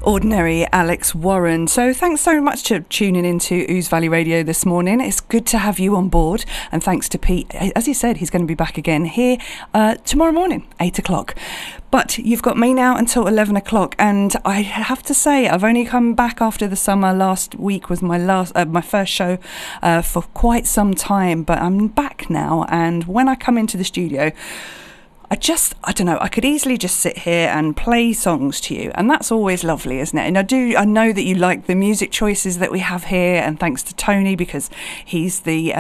Ordinary Alex Warren. So thanks so much for tuning into Ouse Valley Radio this morning. It's good to have you on board, and thanks to Pete. As he said, he's going to be back again here tomorrow morning, 8 o'clock. But you've got me now until 11 o'clock, and I have to say I've only come back after the summer. Last week was my first show for quite some time, but I'm back now, and when I come into the studio, I don't know, I could easily just sit here and play songs to you, and that's always lovely, isn't it? And I know that you like the music choices that we have here, and thanks to Tony, because he's the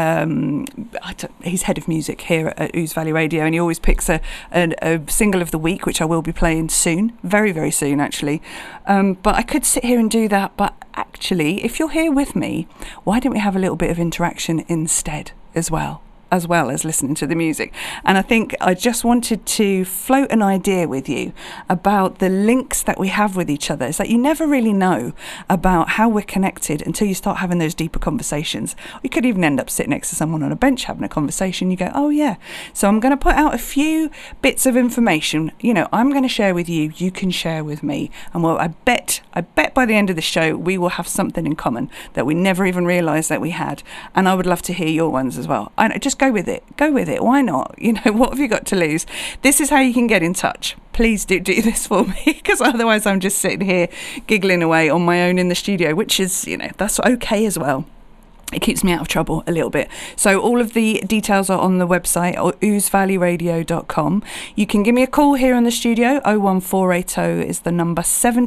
he's head of music here at Ouse Valley Radio, and he always picks a single of the week, which I will be playing soon, very, very soon actually. But I could sit here and do that, but actually, if you're here with me, why don't we have a little bit of interaction instead as well as listening to the music? And I think I just wanted to float an idea with you about the links that we have with each other. It's that you never really know about how we're connected until you start having those deeper conversations. You could even end up sitting next to someone on a bench having a conversation. You go, oh yeah. So I'm going to put out a few bits of information. You know, I'm going to share with you, you can share with me. And well, I bet by the end of the show, we will have something in common that we never even realised that we had. And I would love to hear your ones as well. I just go with it. Why not? You know, what have you got to lose? This is how you can get in touch. Please do this for me, because otherwise I'm just sitting here giggling away on my own in the studio, which is, you know, that's okay as well. It keeps me out of trouble a little bit. So all of the details are on the website, or ousevalleyradio.com. You can give me a call here in the studio. 01480 is the number,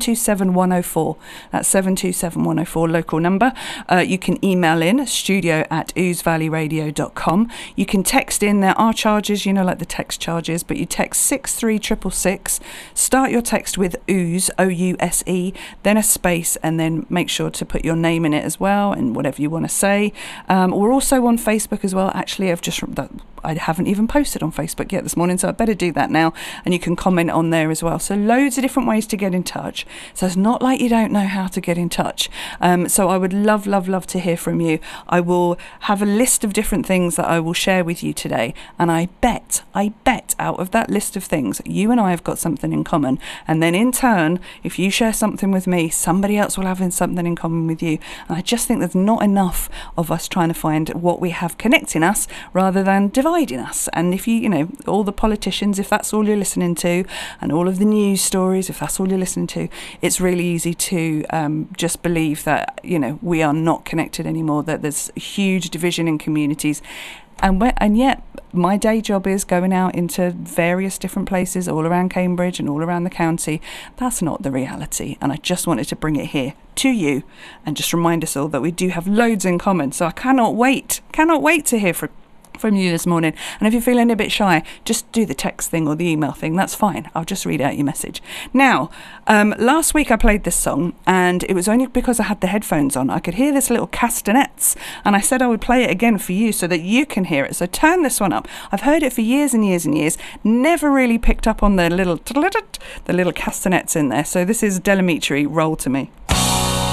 727104. That's 727104, local number. You can email in, studio@ousevalleyradio.com. You can text in. There are charges, you know, like the text charges, but you text 63666. Start your text with Ouse, O-U-S-E, then a space, and then make sure to put your name in it as well, and whatever you want to say. We're also on Facebook as well. Actually, I haven't even posted on Facebook yet this morning, so I better do that now, and you can comment on there as well. So loads of different ways to get in touch. So it's not like you don't know how to get in touch. So I would love to hear from you. I will have a list of different things that I will share with you today, and I bet out of that list of things, you and I have got something in common, and then in turn, if you share something with me, somebody else will have something in common with you. And I just think there's not enough of us trying to find what we have connecting us rather than dividing us. And if you know, all the politicians, if that's all you're listening to, and all of the news stories, if that's all you're listening to, it's really easy to just believe that, you know, we are not connected anymore, that there's huge division in communities. And yet my day job is going out into various different places all around Cambridge and all around the county. That's not the reality, and I just wanted to bring it here to you and just remind us all that we do have loads in common. So I cannot wait to hear from you this morning. And if you're feeling a bit shy, just do the text thing or the email thing. That's fine. I'll just read out your message. Now, last week I played this song, and it was only because I had the headphones on. I could hear this little castanets, and I said I would play it again for you so that you can hear it. So turn this one up. I've heard it for years and years and years. Never really picked up on the little castanets in there. So this is Delamitri, Roll to Me.